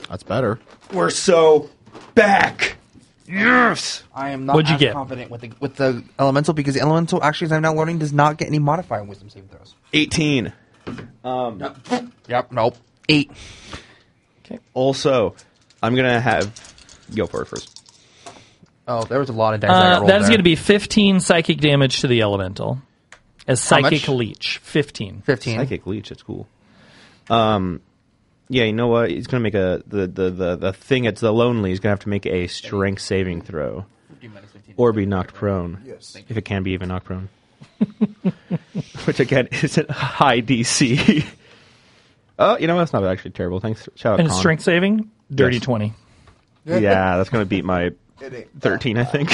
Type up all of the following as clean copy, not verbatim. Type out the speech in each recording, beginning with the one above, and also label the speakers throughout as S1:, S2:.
S1: That's better.
S2: We're so back. Yes.
S3: I am not
S4: What'd you
S3: as
S4: get?
S3: confident with the elemental because the elemental actually, as I'm now learning, does not get any modifier on wisdom saving throws.
S2: 18.
S3: Yep. Nope. 8.
S2: Also, I'm gonna have go for it first.
S3: Oh, there was a lot of dice. I got rolled
S4: That is
S3: there.
S4: going to be 15 psychic damage to the elemental. As
S3: How
S4: psychic
S3: much?
S4: leech. 15.
S3: 15.
S2: Psychic leech. That's cool. Yeah, you know what? He's gonna make the thing. It's the lonely. He's gonna have to make a strength saving throw, or be knocked prone.
S1: Yes.
S2: If it can be even knocked prone. Which again isn't high DC. Oh, you know what? That's not actually terrible. Thanks. Shout out.
S4: And
S2: Con.
S4: strength saving? Dirty
S2: Yes.
S4: 20.
S2: Yeah, that's gonna beat my 13. I think.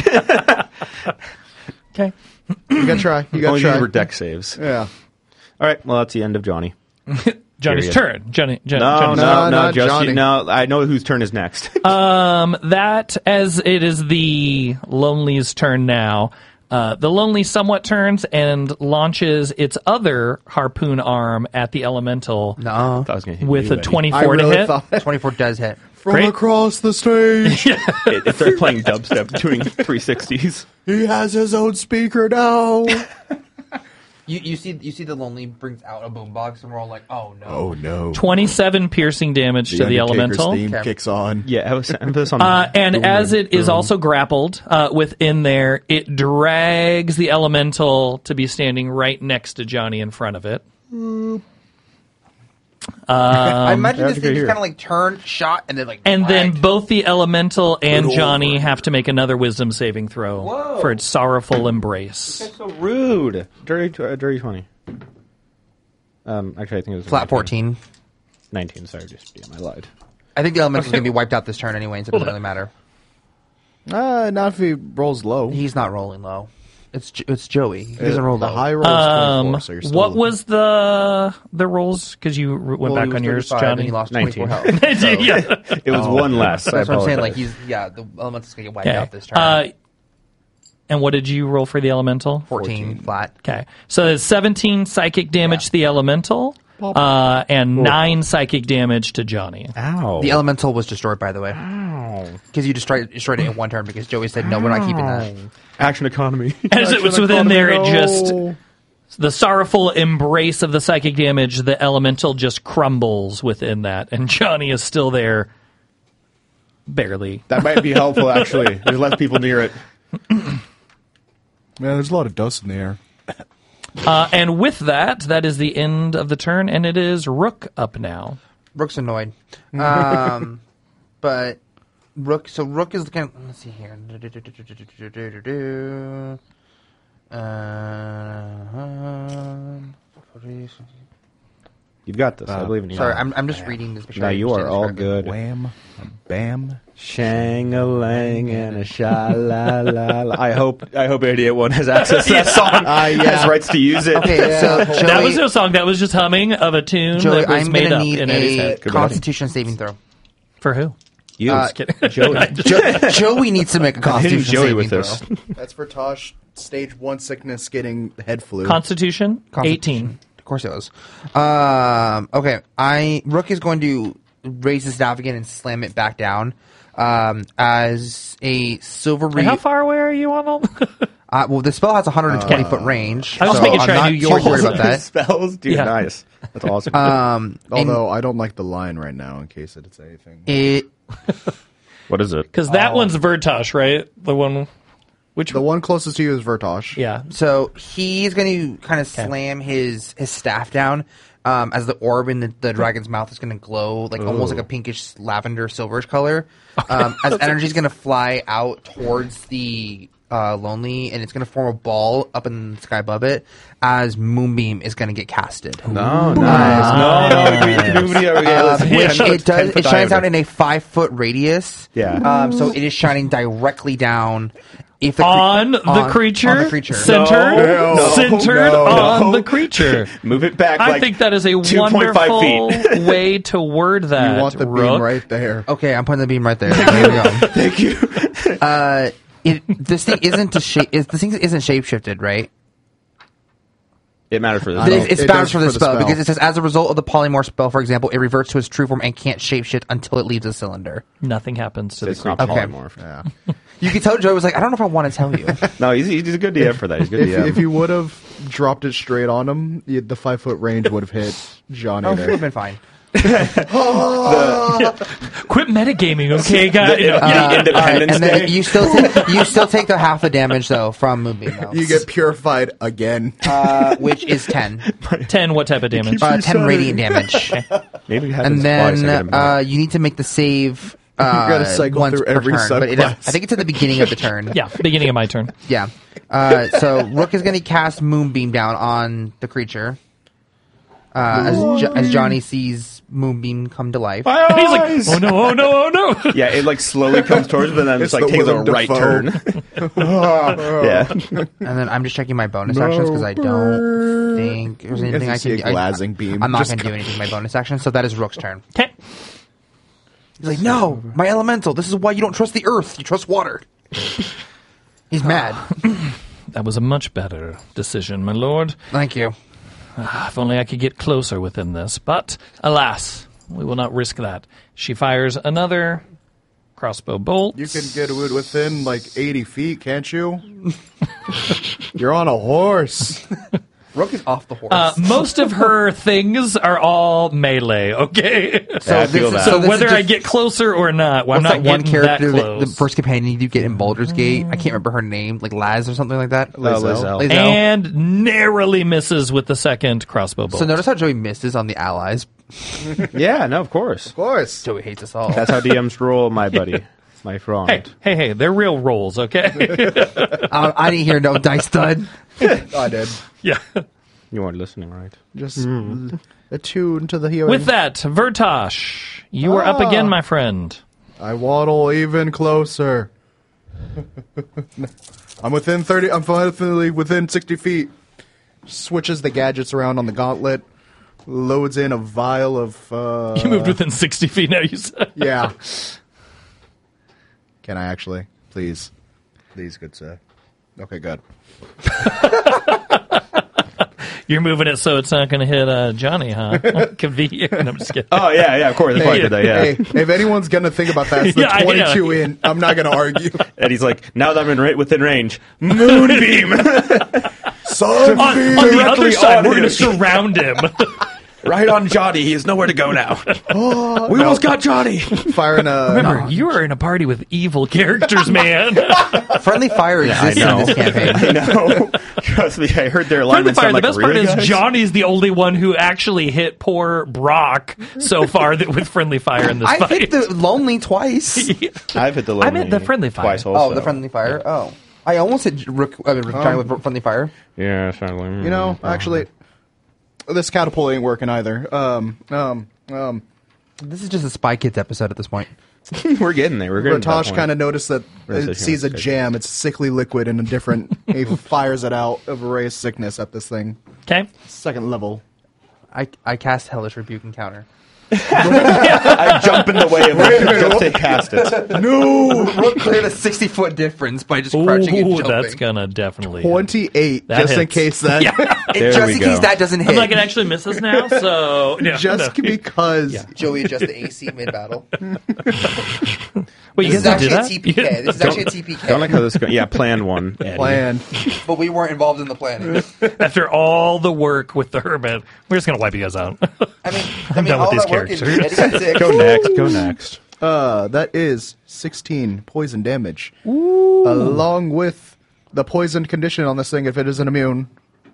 S4: Okay.
S1: You gotta try. You gotta
S2: Only
S1: try.
S2: these were deck saves.
S1: Yeah.
S2: All right. Well, that's the end of Johnny.
S4: Johnny's
S2: Period.
S4: turn. Johnny's
S2: No,
S1: not
S2: just
S1: Johnny.
S2: no. I know whose turn is next.
S4: That, as it is the Lonely's turn now, the Lonely somewhat turns and launches its other harpoon arm at the elemental
S3: No.
S2: I was gonna hit
S4: with
S2: you,
S4: a
S2: Eddie.
S4: 24
S1: I
S4: to
S1: really
S4: hit.
S1: thought
S3: 24 does hit.
S1: from
S4: Great.
S1: across the stage.
S2: If they're playing dubstep, doing 360s.
S1: He has his own speaker now.
S3: You see the lonely brings out a boombox and we're all like, oh no.
S1: Oh no.
S4: 27 piercing damage to the
S1: Undertaker's
S4: elemental.
S1: theme
S3: Okay.
S1: kicks on.
S2: Yeah, I was emphasis on.
S4: And as it is also grappled within there, it drags the elemental to be standing right next to Johnny in front of it.
S3: I imagine
S2: that's
S3: this
S2: good
S3: thing just
S2: here.
S3: kind of like turned, shot, and then like.
S4: And then
S3: dragged.
S4: both the elemental and Johnny have to make another wisdom saving throw
S3: Whoa.
S4: for its sorrowful embrace.
S2: That's so rude. Dirty 20. Actually, I think it was
S3: Flat 14.
S2: 19. Sorry, just I lied.
S3: I think the elemental's going to be wiped out this turn anyway, so it doesn't really matter.
S1: Not if he rolls low.
S3: He's not rolling low. It's Joey. He doesn't roll
S1: the
S3: low.
S1: high roll is 24, so you're still...
S4: What was the rolls? Because you went
S3: Well, he
S4: back
S3: was
S4: on yours,
S3: 35
S4: Johnny.
S3: And he lost
S2: 19.
S3: 24 health. So
S4: Yeah.
S2: It was one less. I
S3: that's what I'm saying. Like
S2: apologize.
S3: the elemental's going to get wiped
S4: Okay.
S3: out this turn.
S4: And what did you roll for the elemental?
S3: 14 flat.
S4: Okay. So there's 17 psychic damage to the elemental, and 9 psychic damage to Johnny.
S2: Ow.
S3: The elemental was destroyed, by the way,
S2: Ow.
S3: because you destroyed it in one turn. Because Joey said no, we're not keeping that.
S2: Action economy.
S4: As it was within there, it just
S1: No.
S4: the sorrowful embrace of the psychic damage. The elemental just crumbles within that, and Johnny is still there, barely.
S2: That might be helpful, actually. There's less people near it.
S1: Man, there's a lot of dust in the air.
S4: And with that, that is the end of the turn, and it is Rook up now.
S3: Rook's annoyed, but Rook. So Rook is kind of. Let's see here.
S2: You've got this. I believe in you.
S3: Sorry, I'm just reading this.
S2: No, you are all good.
S1: Wham, bam.
S2: Shang-a-lang and a sha-la-la-la. I hope Idiot One has access to that song.
S1: yeah.
S2: Has rights to use it.
S3: Okay, so Joey,
S4: That was no song. That was just humming of a tune
S3: Joey,
S4: that was
S3: I'm
S4: made
S3: gonna
S4: up
S3: need
S4: in Eddie's
S3: a
S4: head.
S3: Constitution saving throw.
S4: For who?
S2: You.
S4: Just kidding.
S2: Joey.
S3: Joey needs to make a
S2: Hitting
S3: Constitution
S2: Joey
S3: saving
S2: with
S3: throw.
S2: this.
S1: That's for Tosh. Stage 1 sickness getting head flu.
S4: Constitution?
S3: Constitution.
S4: 18.
S3: Of course it was. Okay, Rook is going to raise his staff again and slam it back down. As a silvery.
S4: And how far away are you on all?
S3: Well, the spell has a 120 foot range.
S4: I was
S3: so
S4: making sure
S3: I'm
S4: I
S3: not
S4: knew
S3: too
S4: yours.
S3: worried about that.
S2: Spells? Dude,
S4: Yeah.
S2: nice. That's awesome.
S1: Although I don't like the line right now in case it's anything.
S3: It
S2: What is it?
S4: Because that one's Vertosh, right? The one. Which
S1: The one closest to you is Vertosh.
S4: Yeah.
S3: so he's going to kind of slam his staff down as the orb in the dragon's mouth is going to glow like almost like a pinkish lavender silverish color. As energy is going to fly out towards the lonely, and it's going to form a ball up in the sky above it as Moonbeam is going to get casted.
S2: No, nice. No,
S3: It shines out in a 5-foot radius.
S2: Yeah.
S3: So it is shining directly down. If
S4: On the creature?
S3: On the creature.
S4: Centered? Centered on the creature.
S2: Move it back.
S4: I
S2: like
S4: think that is a
S2: 2.5
S4: wonderful
S2: feet.
S4: way to word that.
S1: You want the
S4: Rook.
S1: beam right there.
S3: Okay, I'm putting the beam right there. Here we go.
S2: Thank you.
S3: This thing isn't shapeshifted, right?
S2: It matters for
S1: I
S2: this.
S1: don't-
S3: It's
S1: it
S3: balanced
S1: does
S3: for the
S1: for the
S3: spell
S1: spell.
S3: because it says as a result of the polymorph spell, for example, it reverts to its true form and can't shapeshift until it leaves the cylinder.
S4: Nothing happens to the
S2: It's
S4: creature.
S2: not
S3: Okay.
S2: polymorphed.
S1: Yeah.
S3: You could tell Joey was like, I don't know if I want to tell you.
S2: No, he's a good DM for that. He's a good DM.
S1: If you would have dropped it straight on him, the 5-foot range would have hit Johnny
S3: Oh, it would
S1: there.
S3: have been fine.
S4: Quit metagaming, okay, guys?
S2: The Independence
S3: and then
S2: Day.
S3: you still take the half the damage though from Moonbeam, though.
S1: You get purified again.
S3: Which is 10.
S4: 10, what type of damage?
S3: 10 radiant damage.
S2: Maybe it
S3: And
S2: happens twice. I get
S3: then
S2: him back.
S3: you need to make the save.
S1: gotta cycle
S3: once
S1: through
S3: per
S1: every
S3: turn, but I
S1: subclass.
S3: think it's at the beginning of the turn.
S4: Yeah, beginning of my turn.
S3: Yeah. So Rook is going to cast Moonbeam down on the creature. As Johnny sees Moonbeam come to life.
S2: My
S4: And he's like,
S2: eyes!
S4: oh no, oh no, oh no.
S2: Yeah, it like slowly comes towards him, and then
S1: It's
S2: just like
S1: the
S2: takes a
S1: Willem
S2: right
S1: Dafoe.
S2: turn. Yeah.
S3: And then I'm just checking my bonus actions because I don't think there's anything I
S1: see
S3: can
S1: a
S3: do.
S1: glazing beam.
S3: I'm not
S1: Just
S3: going to do anything with my bonus action, so that is Rook's turn.
S4: Okay.
S3: He's like, no, my elemental. This is why you don't trust the earth. You trust water. He's mad.
S4: That was a much better decision, my lord.
S3: Thank you.
S4: If only I could get closer within this. But, alas, we will not risk that. She fires another crossbow bolt.
S1: You can get it within like 80 feet, can't you? You're on a horse.
S3: Rook is off the horse.
S4: Most of her things are all melee, okay?
S2: Yeah, I feel that.
S4: So
S3: this is
S4: whether I
S3: just-
S4: get closer or not, well, I'm
S3: What's
S4: not
S3: that one
S4: getting that
S3: character that the
S4: close.
S3: first companion you get in Baldur's Gate? I can't remember her name, like Laz or something like that.
S2: Lizelle.
S3: Lizelle.
S4: And narrowly misses with the second crossbow bolt.
S3: So notice how Joey misses on the allies.
S2: Yeah, no, of course.
S1: Of course.
S3: Joey hates us all.
S2: That's how DMs roll, my buddy. My friend.
S4: Hey, they're real rolls, okay?
S3: I didn't hear no dice stud.
S1: I did.
S4: Yeah.
S2: You weren't listening, right?
S1: Just attune to the healing.
S4: With that, Vertosh, you are up again, my friend.
S1: I waddle even closer. I'm within 30. I'm finally within 60 feet. Switches the gadgets around on the gauntlet. Loads in a vial of.
S4: You moved within 60 feet now, you said.
S1: Yeah. Can I actually? Please. Please, good sir. Okay, good.
S4: You're moving it so it's not going to hit Johnny, huh? Convenient. I'm just kidding.
S2: Oh, yeah, of course. That's why I did that, yeah.
S1: Hey, if anyone's gonna think about that, it's the
S4: Yeah, I know.
S1: 22 in. I'm not gonna argue.
S2: And he's like, now that I'm within range, Moonbeam!
S1: Sunbeam!
S4: On the other
S2: Directly
S4: side,
S2: on
S4: we're going to
S2: him.
S4: surround him.
S2: right on Johnny. He has nowhere to go now. We almost got Johnny.
S1: Firing a.
S4: Remember, you are in a party with evil characters, man.
S3: Friendly fire exists
S2: know.
S3: in this campaign.
S2: I know. Trust me, I heard their
S4: Friendly
S2: alignment
S4: Fire,
S2: sound
S4: the
S2: like,
S4: best
S2: really,
S4: part is
S2: guys?
S4: Johnny's the only one who actually hit poor Brock so far with Friendly Fire in this
S3: I
S4: fight.
S3: hit the lonely twice.
S2: I've hit the
S4: I meant the friendly fire.
S2: twice also.
S3: Oh, the friendly fire. Oh, I almost hit Johnny with friendly fire.
S2: Yeah, certainly.
S1: You know, actually, this catapult ain't working either.
S3: This is just a Spy Kids episode at this point.
S2: We're getting there. We're getting to that
S1: Ratosh
S2: point.
S1: kind of noticed that
S2: We're gonna
S1: it
S2: sit
S1: sees
S2: here
S1: a
S2: and
S1: jam. It's a sickly liquid and a different. He fires it out of a ray of sickness at this thing.
S4: Okay.
S1: Second level.
S3: I cast Hellish Rebuke and counter.
S2: I jump in the way of it just to cast it.
S3: No! Rook cleared a 60-foot difference by just crouching and
S4: Ooh,
S3: jumping.
S4: that's gonna definitely.
S1: 28,
S4: That
S1: just in
S4: hits.
S1: case that.
S2: There
S3: just
S2: we
S3: in
S2: go.
S3: case that doesn't hit.
S4: I'm like, it actually misses now, so. Yeah,
S1: Just
S4: no.
S1: because.
S3: Joey adjust the AC mid-battle.
S4: Wait, you
S3: This is
S4: guys don't do
S3: actually
S4: that?
S3: a TPK. This is actually a TPK.
S2: Don't like how this goes. Yeah, plan one. Eddie.
S1: Plan.
S3: But we weren't involved in the planning.
S4: After all the work with the Hermit, we're just gonna wipe you guys out.
S3: I mean
S4: done with
S3: all
S4: these
S3: that work and
S4: characters.
S3: Eddie got sick.
S2: Go next. Go next.
S1: That is 16 poison damage. Along with the poisoned condition on this thing if it isn't immune.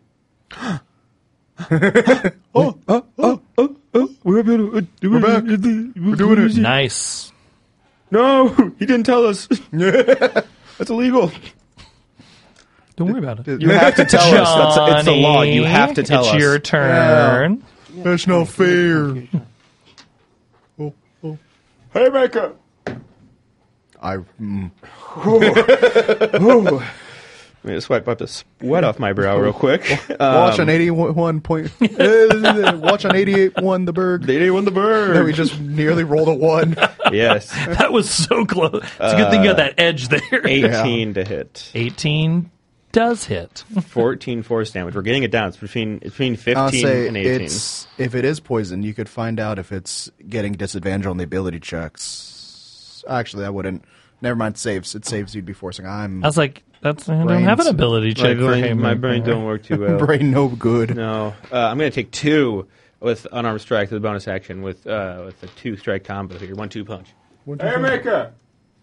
S2: We're back. We're doing it.
S4: Nice.
S2: No, he didn't tell us. That's illegal.
S4: Don't worry about it.
S2: You have to tell us. It's the law. You have to tell
S4: it's
S2: us.
S4: your turn.
S1: That's no fair.
S2: Hey, Maker.
S1: Let
S2: Let me just wipe the sweat off my brow real quick.
S1: watch on 81 point. Watch on 88-1 the bird.
S2: They won the bird.
S1: Then we just nearly rolled a 1.
S2: Yes.
S4: That was so close. It's a good thing you got that edge there.
S2: 18 to hit.
S4: 18 does hit.
S2: 14 force damage. We're getting it down. It's between 15
S1: I'll say
S2: and 18.
S1: if it is poison, you could find out if it's getting disadvantage on the ability checks. Actually, that wouldn't. Never mind saves. It saves you'd be forcing.
S4: I was like, I don't have an
S1: Brains.
S4: ability check.
S2: My brain don't work too well.
S1: brain no good.
S2: No. I'm going to take 2 with unarmed strike as a bonus action with a 2-strike combo here. 1-2 punch. Haymaker!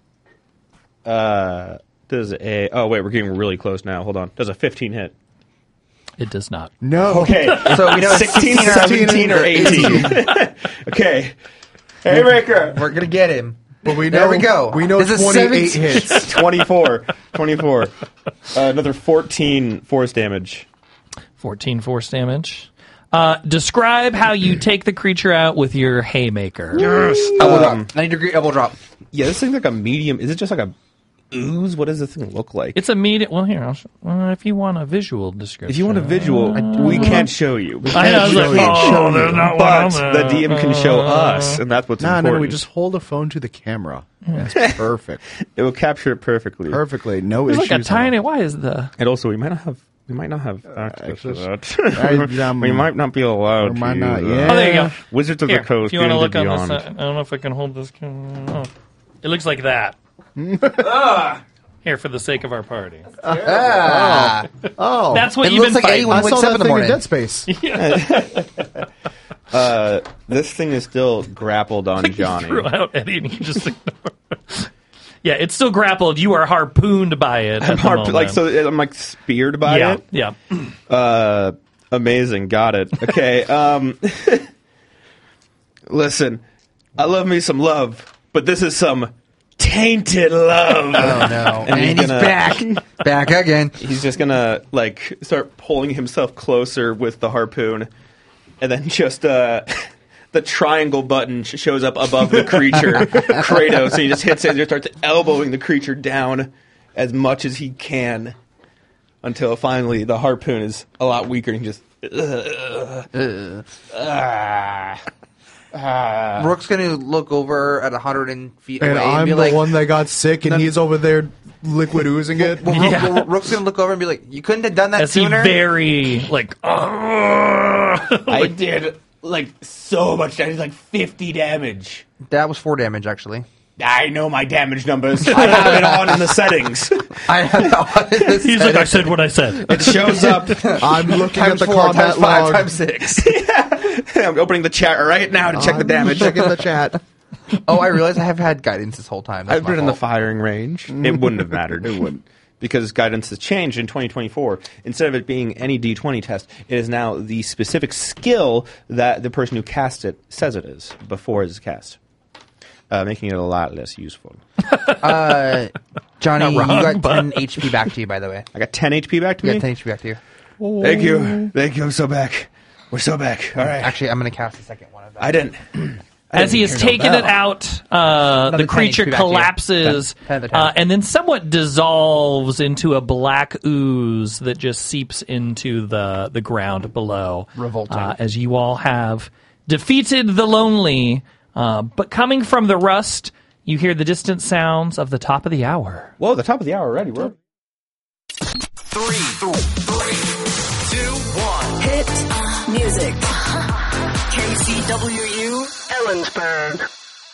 S2: Does a... Oh, wait, we're getting really close now. Hold on. Does a 15 hit?
S4: It does not.
S1: No.
S2: Okay.
S3: So we know it's
S2: 16, 17, or 18. Okay. Haymaker!
S3: We're gonna get him.
S1: But we know,
S3: There we go.
S1: We know
S3: This is
S1: 28
S3: 17.
S1: hits.
S2: 24. Another 14 force damage.
S4: 14 force damage. Describe how you take the creature out with your haymaker.
S2: Yes.
S3: Elbow drop. 90-degree elbow drop.
S2: Yeah, this thing's like a medium. Is it just like a ooze? What does this thing look like?
S4: It's a medium. Well, here, if you want a visual description.
S2: If you want a visual, we can't show you.
S4: I know. I was like,
S1: show
S4: there's
S1: you.
S4: not one
S2: But
S4: on
S2: the
S4: there.
S2: DM can show us, and that's what's
S1: No,
S2: important.
S1: we just hold a phone to the camera. That's perfect.
S2: It will capture it perfectly.
S1: Perfectly. No
S4: There's
S1: issues.
S4: like a
S1: at
S4: tiny. Why is the?
S2: And also, we might not have access to
S1: access?
S2: that. We might not be allowed
S1: Or might
S2: to.
S1: not,
S2: use
S1: yeah.
S4: Oh, there you go.
S2: Wizards of
S4: Here,
S2: the Coast.
S4: if you want to
S2: D&D
S4: look on
S2: Beyond.
S4: this, I don't know if I can hold this. Oh. It looks like that. Here, for the sake of our party.
S1: Oh.
S4: That's what
S3: It
S4: you've
S3: looks
S4: been
S3: like
S4: fighting.
S3: anyone
S1: I
S3: wakes
S1: saw
S3: up
S1: that
S3: in the
S1: thing
S3: morning.
S1: Dead Space.
S2: This thing is still grappled on Johnny.
S4: Threw out Eddie and you just ignore. Yeah, it's still grappled. You are harpooned by it. At the moment.
S2: I'm like speared by
S4: yeah,
S2: it.
S4: yeah.
S2: Amazing. Got it. Okay. Listen, I love me some love, but this is some tainted love.
S3: Oh no!
S2: And
S3: And,
S2: he's
S3: he's back again.
S2: He's just gonna like start pulling himself closer with the harpoon, and then just the triangle button shows up above the creature, Kratos, and he just hits it and just starts elbowing the creature down as much as he can until finally the harpoon is a lot weaker and he just.
S3: Rook's gonna look over at 100 feet away
S1: And
S3: and
S1: I'm
S3: be
S1: the
S3: like,
S1: one that got sick, and he's over there liquid oozing it.
S3: Rook's gonna look over and be like, "You couldn't have done that
S4: As he
S3: sooner."
S4: very like.
S2: I did like so much damage, like 50 damage.
S3: That was 4 damage, actually.
S2: I know my damage numbers. I have it on in the settings.
S3: I have that one in this
S4: He's like, I
S3: setting.
S4: said what I said.
S2: It shows up.
S1: I'm looking at
S3: Times
S1: the
S3: 4,
S1: combat
S3: times 5,
S1: log.
S3: times 6.
S2: I'm opening the chat right now to check the damage.
S1: Checking the chat.
S3: Oh, I realize I have had guidance this whole time. That's
S2: I've
S3: my
S2: been in the
S3: fault.
S2: firing range. It wouldn't have mattered. It wouldn't. Because guidance has changed in 2024. Instead of it being any D20 test, it is now the specific skill that the person who cast it says it is before it's cast. Making it a lot less useful.
S3: Johnny,
S4: Not wrong,
S3: you got
S4: but-
S3: 10 HP back to you, by the way.
S2: I got 10 HP back to
S3: You
S2: me?
S3: got 10 HP back to you.
S2: Thank you. Thank you. I'm so back. We're so back. All right.
S3: Actually, I'm going to cast the second one of that.
S2: I didn't.
S4: As he has taken it out, the
S3: 10
S4: creature
S3: HP back to you.
S4: collapses
S3: 10 of the 10.
S4: and then somewhat dissolves into a black ooze that just seeps into the ground below.
S3: Revolting.
S4: As you all have defeated the lonely, but coming from the rust, you hear the distant sounds of the top of the hour.
S2: Whoa, the top of the hour already. We're
S5: 3, 2, 1.
S6: Hit music. KCWU Ellensburg.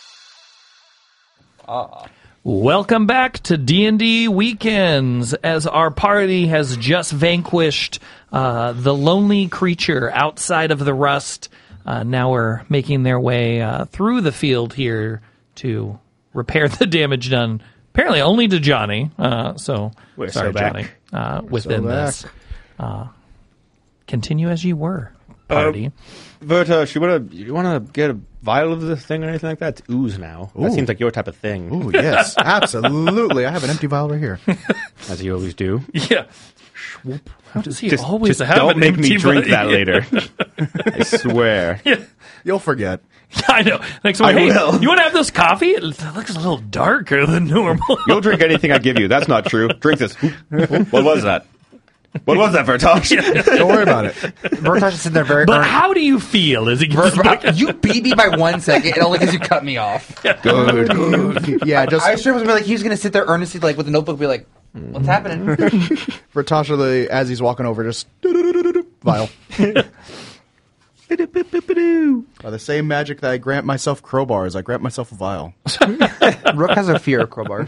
S4: Welcome back to D&D Weekends, as our party has just vanquished the lonely creature outside of the rust. Now we're making their way through the field here to repair the damage done, apparently only to Johnny. So
S2: We're
S4: sorry,
S2: so back.
S4: Johnny. Within
S1: back.
S4: this, continue as you were, party.
S2: Vertosh, you wanna get a vial of this thing or anything like that? It's ooze now. That
S1: Ooh.
S2: seems like your type of thing.
S1: Ooh, yes, absolutely. I have an empty vial right here.
S2: As you always do.
S4: Yeah. How does he
S2: Just
S4: always have
S2: don't
S4: an
S2: make me
S4: empty
S2: drink that
S4: vial?
S2: later. I swear.
S1: You'll forget.
S4: I know. Like, so, hey,
S2: will.
S4: you want to have this coffee? It looks a little darker than normal.
S2: You'll drink anything I give you. That's not true. Drink this. What was that? What was that, Vertosh?
S1: Don't worry about it.
S3: Vertosh is sitting there very
S4: But
S3: earnest.
S4: how do you feel as he gets back?
S3: You beat me by 1 second, and only because you cut me off.
S1: Yeah, just
S3: I sure was like, he was going to sit there earnestly, like with a notebook, be like, What's happening?
S1: For Tasha, as he's walking over, just vial. By the same magic that I grant myself crowbars, I grant myself a vial.
S3: Rook has a fear of crowbars.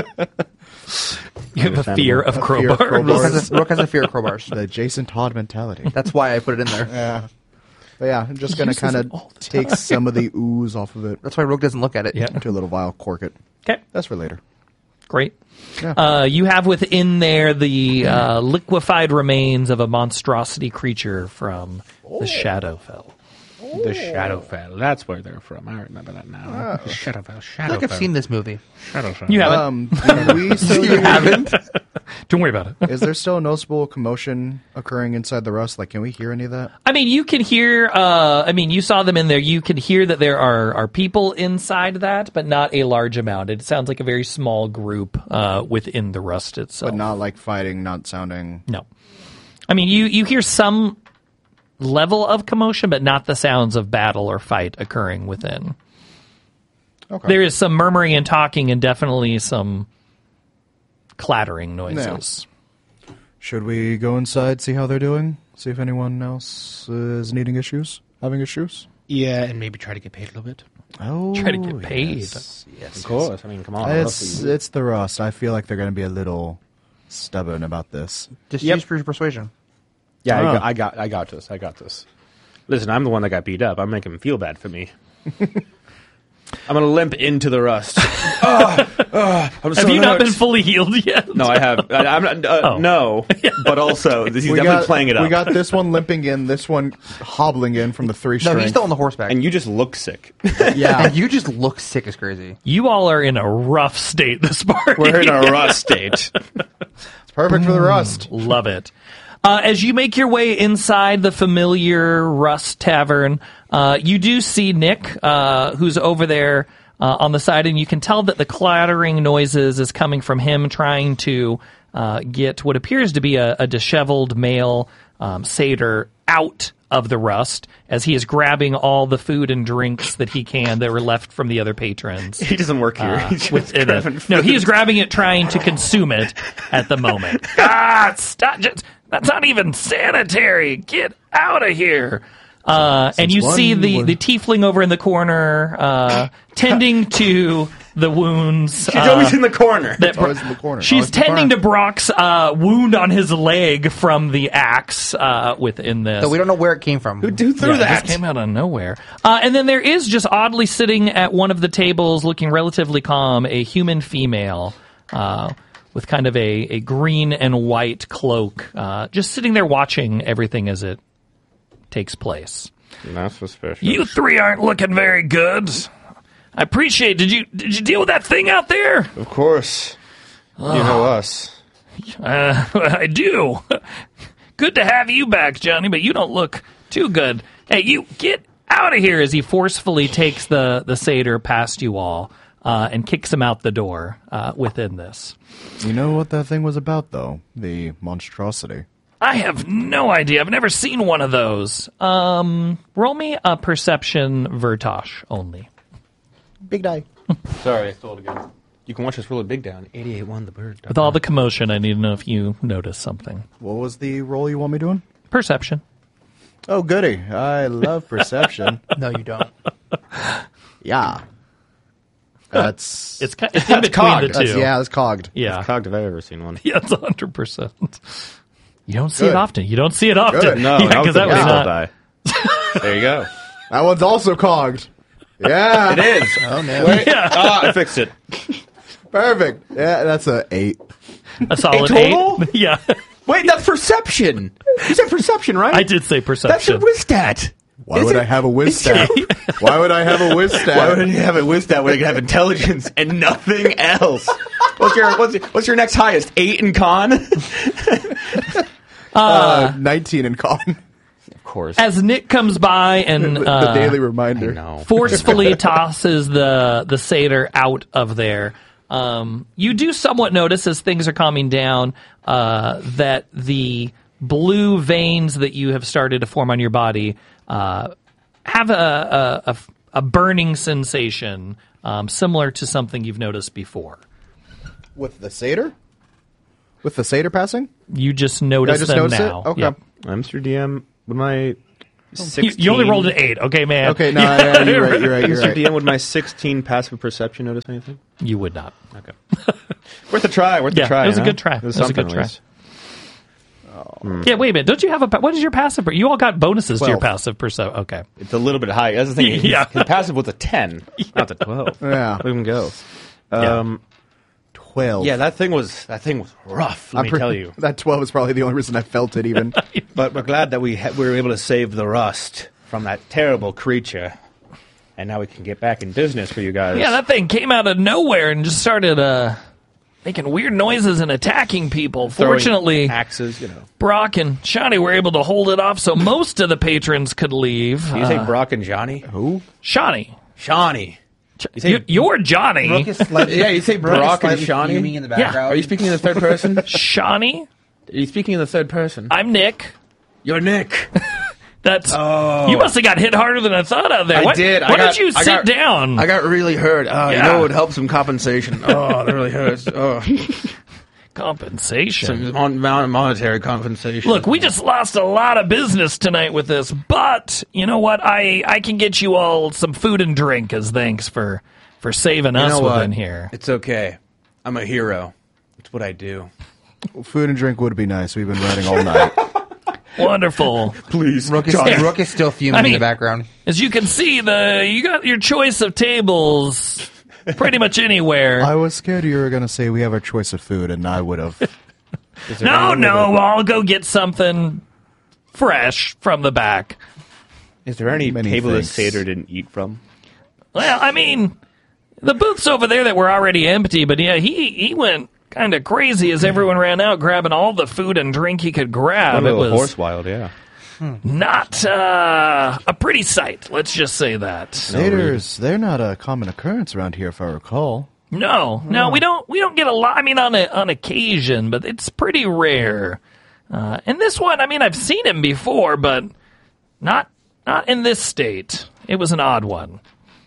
S4: You have a fear of
S1: fear of
S4: crowbars.
S1: crowbars.
S3: Rook has a fear of crowbars.
S1: The Jason Todd mentality.
S3: That's why I put it in there.
S1: Yeah. But yeah, I'm just going to
S4: uses
S1: kind
S4: it all
S1: of
S4: the
S1: take
S4: time.
S1: some of the ooze off of it.
S3: That's why Rook doesn't look at it.
S4: Yeah.
S1: Into a little vial, cork it.
S4: Okay,
S1: That's for later.
S4: great.
S1: Yeah.
S4: You have within there the liquefied remains of a monstrosity creature from the Shadowfell.
S7: The Shadowfell. That's where they're from. I remember that now. Shadowfell.
S3: I feel like I've seen this movie.
S7: Shadowfell.
S4: You haven't.
S1: Do we still
S3: haven't?
S4: Don't worry about it.
S1: Is there still a noticeable commotion occurring inside the rust? Like, can we hear any of that?
S4: I mean, you can hear. You saw them in there. You can hear that there are people inside that, but not a large amount. It sounds like a very small group within the rust itself.
S1: But not like fighting, not sounding.
S4: No. I mean, you hear some level of commotion, but not the sounds of battle or fight occurring within.
S1: Okay.
S4: There is some murmuring and talking, and definitely some clattering noises.
S1: Should we go inside, see how they're doing? See if anyone else is needing issues? Having issues?
S7: Yeah, and maybe try to get paid a little bit.
S1: Oh,
S4: Try to get paid.
S1: Yes.
S7: Of course. I mean, come on.
S1: It's the rust. I feel like they're going to be a little stubborn about this.
S3: Just
S7: Yep.
S3: use persuasion.
S7: Yeah,
S1: Oh.
S7: I got this. I got this. Listen, I'm the one that got beat up. I'm making him feel bad for me.
S2: I'm going to limp into the rust.
S4: Have you not been fully healed yet?
S2: No, I have. I'm not.
S4: Oh.
S2: No, but also he's definitely playing it up.
S1: We got this one limping in, this one hobbling in from the 3
S3: No,
S1: strength.
S3: he's still on the horseback.
S2: and you just look sick.
S1: Yeah.
S3: And you just look sick as crazy.
S4: You all are in a rough state this party.
S2: We're in a rust state.
S1: It's perfect for the rust.
S4: Love it. As you make your way inside the familiar Rust Tavern, you do see Nick, who's over there on the side, and you can tell that the clattering noises is coming from him trying to get what appears to be a disheveled male satyr out of the rust, as he is grabbing all the food and drinks that he can that were left from the other patrons.
S2: He doesn't work here. He's just
S4: Within
S2: grabbing
S4: it. No, he is grabbing it, trying to consume it at the moment. Stop! That's not even sanitary. Get out of here! And you see the tiefling over in the corner, tending to the wounds.
S2: She's always in the corner.
S4: that
S1: Always in the corner.
S4: She's
S1: Always in the
S4: tending
S1: corner.
S4: to Brock's wound on his leg from the axe within this.
S3: So we don't know where it came from.
S2: Who threw
S4: Yeah, it
S2: that?
S4: just came out of nowhere. And then there is just oddly sitting at one of the tables, looking relatively calm, a human female with kind of a green and white cloak, just sitting there watching everything as it takes place.
S7: That's suspicious.
S4: You three aren't looking very good. I appreciate. Did you deal with that thing out there?
S7: Of course. You know us.
S4: I do. Good to have you back, Johnny, but you don't look too good. Hey, you get out of here! As he forcefully takes the satyr past you all and kicks him out the door within this.
S1: You know what that thing was about, though? The monstrosity.
S4: I have no idea. I've never seen one of those. Roll me a perception, Vertosh only.
S1: Big die.
S7: Sorry, I stole it again. You can watch us roll a big down. 88 won the bird.
S4: With all the commotion, I need to know if you notice something.
S1: What was the roll you want me doing?
S4: Perception.
S1: Oh, goody. I love perception.
S3: No, you don't.
S1: Yeah. That's...
S4: It's in between the
S2: cogged.
S4: two.
S1: that's cogged.
S4: Yeah.
S7: Cogged if I've ever seen one.
S4: Yeah, it's 100%. You don't see
S1: Good.
S4: it often. You don't see it often.
S1: Good.
S7: No,
S4: yeah,
S7: that was
S4: because that was not.
S7: die. There you go.
S1: That one's also cogged. Yeah.
S2: It is.
S3: Oh, no.
S2: I fixed it.
S1: Perfect. Yeah, that's a 8.
S4: A solid
S2: A total?
S4: 8. Yeah,
S2: Wait, that's perception. You said perception, right?
S4: I did say
S2: That's
S4: perception.
S2: a Wistat.
S1: Why would I have a whiz staff? Why would I have a whiz staff?
S2: Why would you have a Wistat when you can have intelligence and nothing else? What's your next highest? 8 in con?
S1: 19 in con.
S7: Of course.
S4: As Nick comes by and
S1: The daily reminder.
S7: No.
S4: forcefully tosses the satyr out of there, you do somewhat notice as things are calming down that the blue veins that you have started to form on your body have a burning sensation similar to something you've noticed before.
S1: With the satyr? With the Seder passing?
S4: You just notice
S1: just
S4: them
S1: notice
S4: now.
S1: it? Okay.
S4: Yep.
S7: Mr. DM, would my 16...
S4: You only rolled an 8. Okay, man.
S1: Okay, no, yeah, you're right.
S7: Mr. DM, would my 16 passive perception notice anything?
S4: You would not.
S7: Okay. Worth a try. Worth a try.
S4: It was a
S7: huh?
S4: good try.
S7: It was
S4: It was a
S7: something
S4: good
S7: at
S4: try.
S7: least.
S4: Yeah, wait a minute. Don't you have what is your passive? You all got bonuses to your
S1: 12.
S4: passive percent. Okay.
S7: It's a little bit high. That's the thing.
S4: Yeah.
S7: His passive was a 10, not a 12.
S1: Yeah.
S7: Let him go.
S1: 12.
S7: Yeah, that thing was rough. Let me tell you.
S1: That 12 is probably the only reason I felt it even.
S7: But we're glad that we were able to save the rust from that terrible creature, and now we can get back in business for you guys.
S4: Yeah, that thing came out of nowhere and just started making weird noises and attacking people.
S7: Throwing
S4: Fortunately,
S7: axes,
S4: Brock and Shawnee were able to hold it off so most of the patrons could leave.
S7: Do you say Brock and Johnny?
S1: Who?
S4: Shawnee.
S7: Shawnee. You say
S4: You're Johnny.
S3: Brooke is slightly,
S7: Yeah, you say
S3: Brooke is
S7: Brock and
S3: slightly
S7: Shawnee?
S3: fuming in the background.
S7: Are you speaking in the third person?
S4: Shawnee.
S7: Are you speaking in the third person?
S4: I'm Nick.
S7: You're Nick.
S4: That's you must have got hit harder than I thought out there.
S7: I did.
S4: Why don't you sit down?
S7: I got really hurt. Oh,
S4: Yeah.
S7: it would help some compensation. Oh, that really hurts. Oh,
S4: Compensation.
S7: some monetary compensation.
S4: Look, we just lost a lot of business tonight with this, but you know what? I can get you all some food and drink as thanks for saving us
S7: know what?
S4: within here.
S7: It's okay. I'm a hero. It's what I do.
S1: Food and drink would be nice. We've been riding all night.
S4: Wonderful.
S7: Please,
S3: Brooke is still fuming in the background.
S4: As you can see, you got your choice of tables pretty much anywhere.
S1: I was scared you were going to say we have our choice of food, and I would have.
S4: No, I'll go get something fresh from the back.
S7: Is there any
S1: Many
S7: table that
S1: things.
S7: Seder didn't eat from?
S4: Well, I mean, the booths over there that were already empty, but yeah, he went kind of crazy as everyone ran out grabbing all the food and drink he could grab. It was
S7: horse wild, yeah.
S4: not a pretty sight, let's just say that.
S1: Satyrs, they're not a common occurrence around here, if I recall.
S4: No, we don't get a lot. I mean, on occasion, but it's pretty rare. And this one, I mean, I've seen him before, but not in this state. It was an odd one.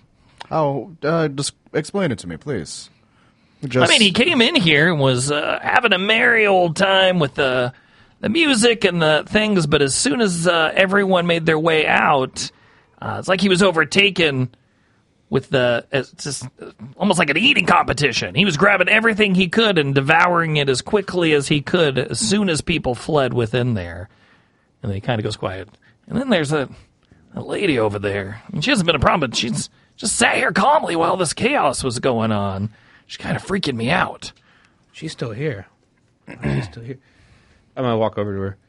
S1: Oh, just explain it to me, please.
S4: I mean, he came in here and was having a merry old time with the music and the things, but as soon as everyone made their way out, it's like he was overtaken with it's just almost like an eating competition. He was grabbing everything he could and devouring it as quickly as he could as soon as people fled within there. And then he kind of goes quiet. And then there's a lady over there. I mean, she hasn't been a problem, but she's just sat here calmly while this chaos was going on. She's kind of freaking me out.
S7: She's still here. She's still here. I'm going to walk over to her.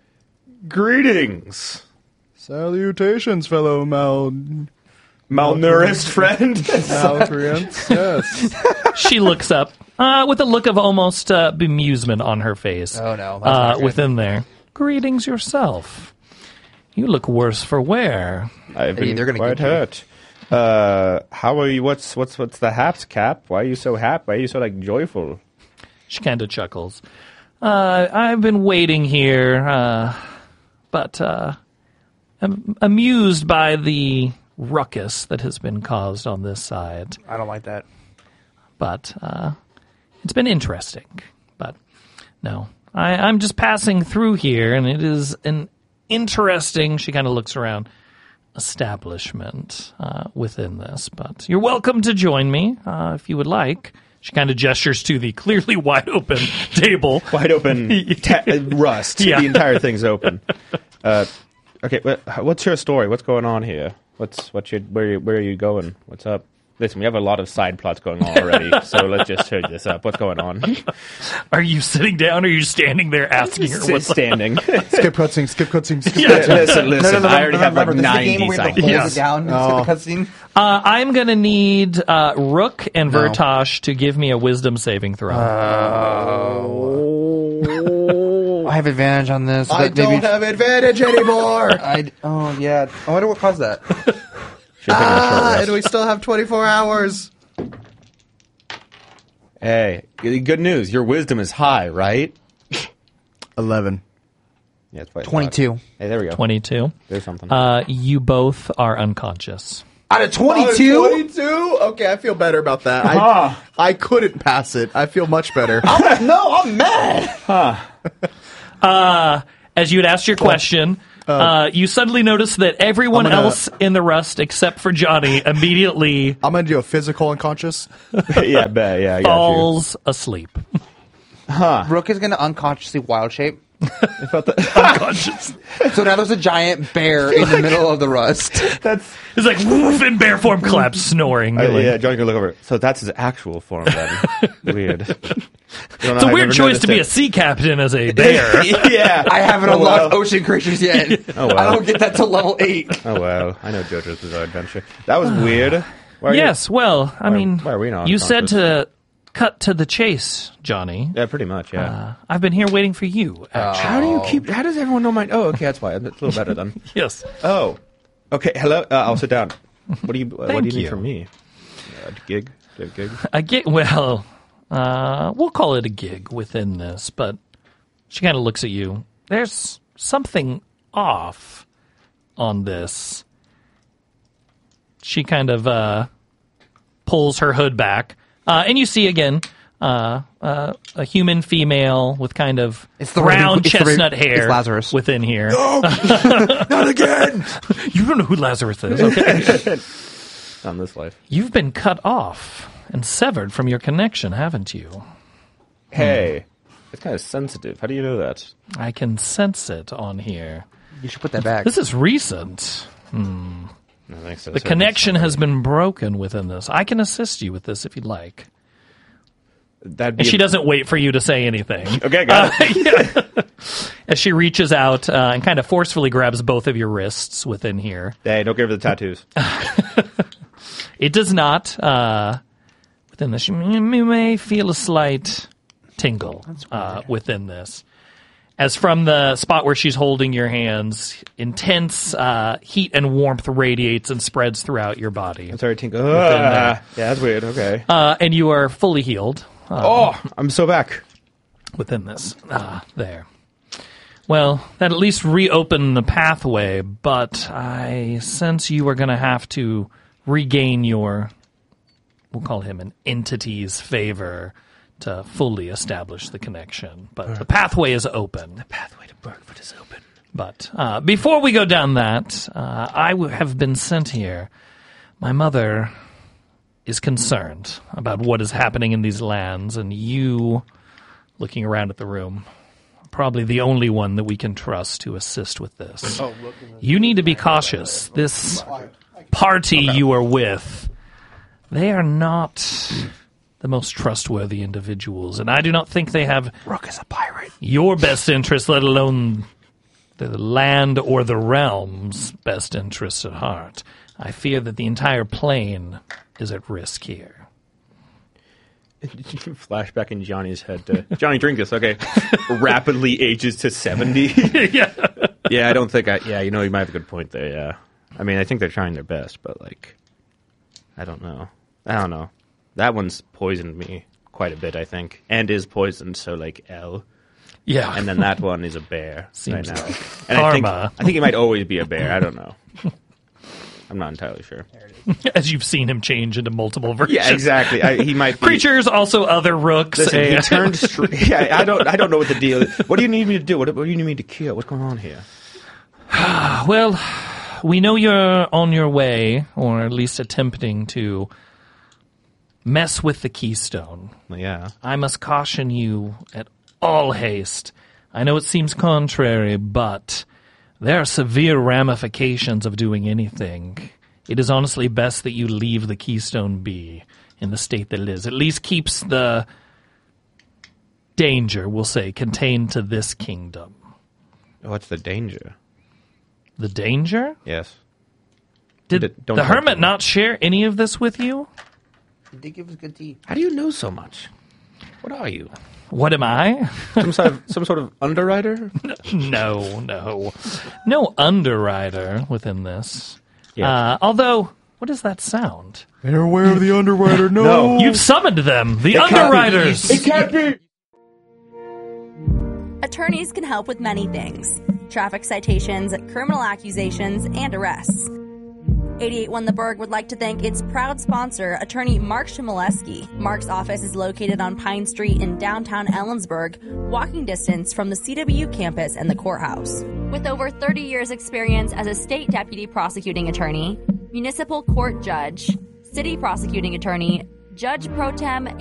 S7: Greetings,
S1: Salutations, fellow
S7: malnourished friend.
S1: malcreants. Yes.
S4: She looks up with a look of almost bemusement on her face.
S3: Oh, no, that's not good.
S4: within there. Greetings yourself. You look worse for wear.
S7: I've
S3: Hey,
S7: been
S3: they're gonna
S7: quite
S3: get you.
S7: hurt. How are you? What's the haps, Cap? Why are you so happy? Why are you so joyful?
S4: She kind of chuckles. I've been waiting here, but I'm amused by the ruckus that has been caused on this side.
S3: I don't like that.
S4: But it's been interesting. But no, I'm just passing through here, and it is an interesting, she kind of looks around, establishment within this. But you're welcome to join me if you would like. She kind of gestures to the clearly wide open table.
S7: Wide open rust.
S4: Yeah.
S7: The entire thing's open. Okay, what's your story? What's going on here? Where are you going? What's up? Listen, we have a lot of side plots going on already, so let's just turn this up. What's going on?
S4: Are you sitting down or are you standing there asking her what's
S7: Standing.
S1: Skip cutscene, skip cutscene, skip
S4: Yeah.
S1: cutscene.
S7: Listen. I already have like
S3: remember, this is the game
S7: 90
S3: where we have
S7: seconds.
S3: to hold
S4: Yes.
S3: it down and skip the cutscene.
S4: I'm going to need Rook and Vertosh to give me a wisdom saving throw.
S3: I have advantage on this.
S1: I
S3: but maybe-
S1: don't have advantage anymore.
S3: Oh, yeah. I wonder what caused that.
S1: And we still have 24 hours.
S7: Hey, good news. Your wisdom is high, right?
S1: 11.
S7: Yeah, it's
S3: 22.
S7: Hey, there we go.
S4: 22.
S7: There's something.
S4: You both are unconscious.
S3: Out of 22?
S1: 22? Okay, I feel better about that. I couldn't pass it. I feel much better.
S3: I'm mad.
S4: As you had asked your question, you suddenly notice that everyone else in the rust except for Johnny immediately
S1: I'm going to do a physical unconscious.
S7: Yeah, bet. Yeah, I got
S4: falls asleep.
S3: Rook is going to unconsciously wild shape.
S4: Unconscious.
S3: So now there's a giant bear in the middle of the rust.
S4: It's like woof in bear form claps, snoring.
S7: you. Yeah, Johnny can look over. So that's his actual form then. Weird.
S4: It's a weird choice to be a sea captain as a bear.
S7: Yeah.
S3: I haven't unlocked ocean creatures yet.
S7: Oh, wow.
S3: I don't get that till level 8.
S7: Oh, well. I know JoJo's Bizarre Adventure. That was weird.
S4: Yes, well, I mean,
S7: why are we not
S4: you said
S7: unconscious?
S4: to cut to the chase, Johnny.
S7: Yeah, pretty much, yeah.
S4: I've been here waiting for you, actually.
S7: How does everyone know my... Oh, okay, that's why. It's a little better then.
S4: Yes.
S7: Oh. Okay, hello. I'll sit down. What do you
S4: Thank
S7: need
S4: you.
S7: from me? A gig? Do you have a gig?
S4: A gig, well, we'll call it a gig within this, but she kind of looks at you. There's something off on this. She kind of pulls her hood back, and you see again a human female with kind of brown chestnut hair
S3: it's Lazarus.
S4: within here.
S7: Not again!
S4: You don't know who Lazarus is, okay?
S7: On this life.
S4: You've been cut off and severed from your connection, haven't you?
S7: Hey. It's kind of sensitive. How do you know that?
S4: I can sense it on here.
S3: You should put that back.
S4: This is recent.
S7: No, thanks to
S4: The connection has been broken within this. I can assist you with this if you'd like.
S7: That'd be
S4: And she doesn't wait for you to say anything.
S7: Okay, got it.
S4: As she reaches out and kind of forcefully grabs both of your wrists within here.
S7: Hey, don't give her the tattoos.
S4: It does not. Within this, you may feel a slight tingle within this. As from the spot where she's holding your hands, intense heat and warmth radiates and spreads throughout your body.
S7: I'm sorry, Tinko. Yeah, that's weird. Okay.
S4: And you are fully healed
S7: I'm so back.
S4: within this. There. Well, that at least reopened the pathway, but I sense you are going to have to regain your, we'll call him an entity's favor to fully establish the connection. But the pathway is open. The pathway to Burgfoot is open. But before we go down that, I have been sent here. My mother is concerned about what is happening in these lands, and you, looking around at the room, are probably the only one that we can trust to assist with this. You need to be cautious. This party you are with, they are not the most trustworthy individuals, and I do not think they have
S3: Rook is a pirate.
S4: your best interest, let alone the land or the realm's best interest at heart. I fear that the entire plane is at risk here.
S7: Flashback in Johnny's head to Johnny, drink this. Okay. Rapidly ages to 70.
S4: Yeah.
S7: Yeah, I don't think you might have a good point there, yeah. I mean, I think they're trying their best, but, like, I don't know. That one's poisoned me quite a bit, I think. And is poisoned, so, like, L.
S4: Yeah.
S7: And then that one is a bear
S4: Seems
S7: right now.
S4: like
S7: And
S4: karma.
S7: I think he might always be a bear. I don't know. I'm not entirely sure.
S4: As you've seen him change into multiple versions.
S7: Yeah, exactly. He might be.
S4: Creatures, also other rooks.
S7: Listen, he turned straight. Yeah, I don't know what the deal is. What do you need me to do? What do you need me to kill? What's going on here?
S4: Well, we know you're on your way, or at least attempting to mess with the Keystone.
S7: Yeah.
S4: I must caution you at all haste. I know it seems contrary, but there are severe ramifications of doing anything. It is honestly best that you leave the Keystone be in the state that it is. At least keeps the danger, we'll say, contained to this kingdom.
S7: What's the danger?
S4: The danger?
S7: Yes.
S4: Did
S7: Don't
S4: the
S7: tell
S4: hermit
S7: me.
S4: not share any of this with you?
S3: He did give us good tea.
S7: How do you know so much? What are you?
S4: What am I?
S7: Some sort of underwriter?
S4: No underwriter within this.
S7: Yeah.
S4: Although, what is that sound?
S1: They're aware of the underwriter. No.
S4: You've summoned them, the underwriters.
S7: It can't be.
S8: Attorneys can help with many things: traffic citations, criminal accusations, and arrests. 881 The Berg would like to thank its proud sponsor, attorney Mark Chmielewski. Mark's office is located on Pine Street in downtown Ellensburg, walking distance from the CW campus and the courthouse.
S9: With over 30 years experience as a state deputy prosecuting attorney, municipal court judge, city prosecuting attorney, judge pro tem,